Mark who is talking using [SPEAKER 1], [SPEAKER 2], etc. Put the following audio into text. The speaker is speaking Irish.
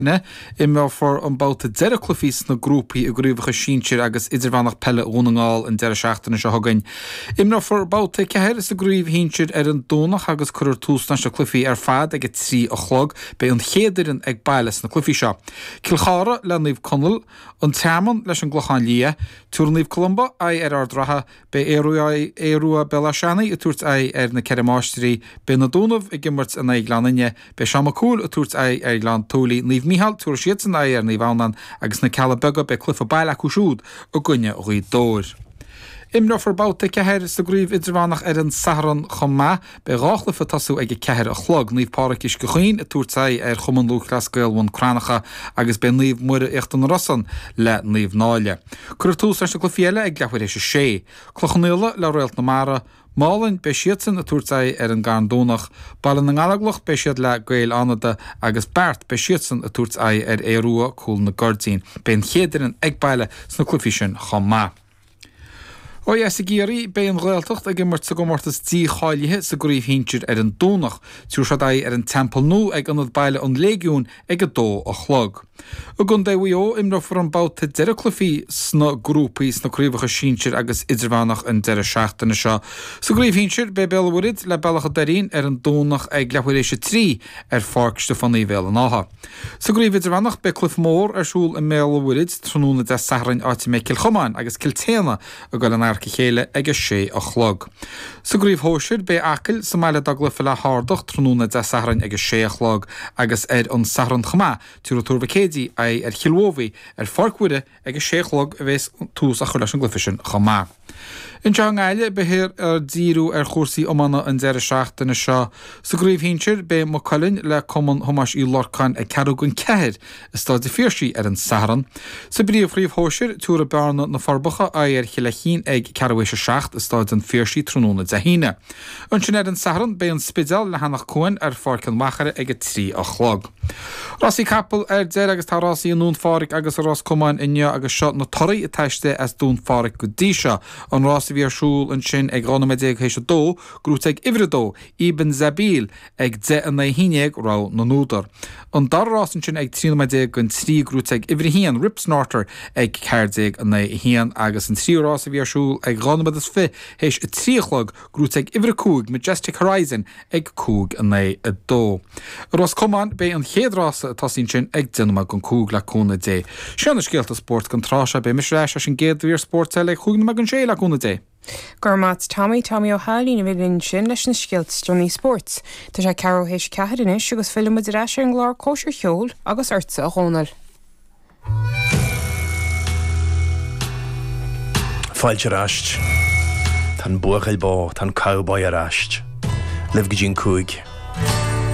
[SPEAKER 1] Imar for an bouta deire clufís na grúpaí a grúbhacha sínsir agus idirhánach pelle ónagáil an deire seachtainna se hagain. Imar for bouta cehéir is a grúb hínsir an dónach agus chuir túsna se clufií fad ag trí a chlog be an chéidirin ag bailes na clufií seo. Kilchara le níomh Conal an teaman leis an gglochan lia, túr níomh Columba ar ardratha be érua bella seannaí a túirt na Ceremáistearí be na dónamh i gimmart an Glanine be Seamacúil a túirt ar Glan Tólaí níomh Mícheál túair siad an ar níomh Annan agus na Calabega be clufa baile cúisiúd a gunne ó dóir. Imra for bouta cehéir sa grúb idirhánach an saharan chomá be ráchlifa tasú ag cehéir a chlog níomh párakis go chuoin a túirtá ar chuman lúchlascailhhain cránacha agus be níomh muire écht an Rossan le níomh náile. Cuir tús leis na clufiile ag lehuir éis sé. Clochannéile le réalt na mara Málainn be siadsan a túirtá an gan dónach, ballan na ngálaglach be siad le gail anada agus Bart be siadsan a túirtá ar érua cúil na Gordaín, ben chéidirin ag baile sna clufií sin chomá. O sa géirí be an réaltacht ag immart sa gomórtas tí cháilithe sa gríomh hínsir ar an dónach, túr se ar an temple nó ag anad baile an légiún ag a dó a chlog. A gun dahuió imra for an bouta deire clufií sna grúpaí sna críomhacha sínsir agus idirhánach an deire seachtainna seo. Sa gríomh hínsir be bellhuirid le bellacha darín ar an dónach ag lehuiréis trí ar farcste fan íhil an átha. Sa gríomh idirhánach be cluf mór ar siúl an méalhuirid tróna de sahrain áiti me Kilchomáin agus Kiltéana a goil an arca chéile ag sé a chlog. Sa gríomh hóisiir be acail sa meile daglafa le hardach tróna de sahrain ag sé a chlog agus ar an sahran chomá túr túrba cédí ar chilóhí ar farcuide ag sé chlog a bheits tús a chuir leis an glufisin chomá. In teang eile behéir ar díú ar chósaí omana an deire seachtainna seo. Sa gríomh hínsir be mo Colin le cuman thomas í lorcán ag ceadúgan ceithir is stáid de fíorsí ar an saharan. Sa bríomh hóisiir túra bearna na farbacha ar chilechín ag ceadúéis seacht is stáid an fíorsí tróna de híine. An sin ar an saharan be an spidal le hanach cuain ar farcan machare ag trí a chlog. Rosí capel ar deir agus tá rásí an nún fáric agus a Ros Cumáin inne agus seo na toraí a teiste as dún fáric go díse an rásí bhí arsúil an sin ag ránaméidéag hééis a dó, grút ag Ivredó, Ibn Zabil ag de an na híineag rá na núdar. An darrás an sin ag trínaméidéag an trí grút ag Ivrihían Ripsnorter ag céirdéag an na hían agus an tríorás a bhí arsúil ag ránaméidas fi hééis a tríchlog grút ag Ivricúg Majestic Horizon ag cúg an na a dó. Ros Cumáin be an chéadrása tasín sin ag dinama gon cúg le cúna dé. Seanna scéalta sport gan trása be misreis sin géadhír sportteil ag chúgna me an sé le cúna dé.
[SPEAKER 2] Gormat Tommy O'Halley na bhfuilinn sin leis na scialt Johnny Sports. Tá sé Carol hééis ceathainis agus film a reis an glár cóisiir cheol agus airsa a Rónal.
[SPEAKER 3] Fáilte rast, tan buchail bá, tan cowboy a rast. Liv go dín cúig.